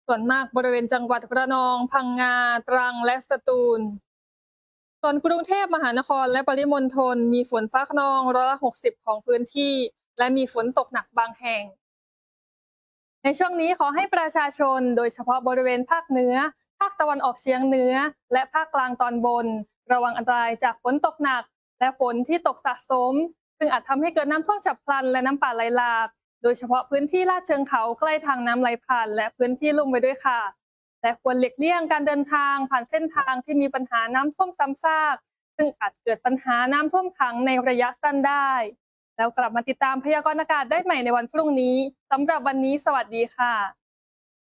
ส่วนมากบริเวณจังหวัดระนอง พังงา ตรัง และสตูล ส่วนกรุงเทพมหานครและปริมณฑลมีฝนฟ้าคะนอง60%ของพื้นที่ และมีฝนตกหนักบางแห่ง ในช่วงนี้ขอให้ประชาชนโดยเฉพาะบริเวณภาคเหนือ ภาคตะวันออกเฉียงเหนือ และภาคกลางตอนบน ระวังอันตรายจากฝนตกหนัก และฝนที่ตกสะสม ซึ่งอาจทำให้เกิดน้ำท่วมฉับพลันและน้ำป่าไหลหลาก โดยเฉพาะพื้นที่ลาดเชิงเขาใกล้ทางน้ำไหลผ่านและพื้นที่ลุ่มไว้ด้วยค่ะ และควรหลีกเลี่ยงการเดินทางผ่านเส้นทางที่มีปัญหาน้ำท่วมซ้ำซาก ซึ่งอาจเกิดปัญหาน้ำท่วมขังในระยะสั้นได้ แล้วกลับมาติดตามพยากรณ์อากาศได้ใหม่ในวันพรุ่งนี้ สำหรับวันนี้สวัสดีค่ะ